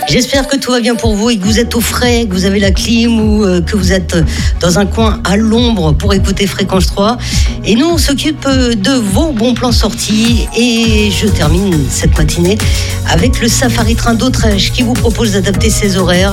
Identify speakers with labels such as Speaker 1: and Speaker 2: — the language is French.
Speaker 1: J'espère que tout va bien pour vous et que vous êtes au frais, que vous avez la clim ou que vous êtes dans un coin à l'ombre pour écouter Fréquence 3. Et nous, on s'occupe de vos bons plans sortis. Et je termine cette matinée avec le Safari Train d'Autrèche qui vous propose d'adapter ses horaires